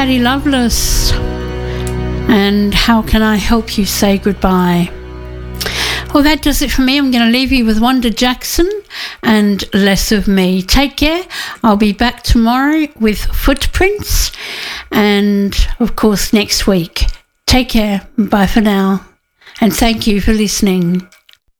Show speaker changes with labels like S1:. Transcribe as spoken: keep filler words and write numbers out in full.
S1: Patty Loveless. And how can I help you say goodbye? Well, that does it for me. I'm going to leave you with Wanda Jackson and Less of Me. Take care. I'll be back tomorrow with Footprints and, of course, next week. Take care. Bye for now. And thank you for listening.